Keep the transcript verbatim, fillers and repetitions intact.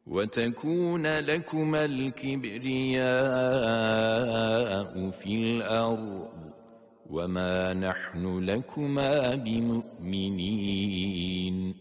وتكون لكما الكبرياء في الأرض وما نحن لكما بمؤمنين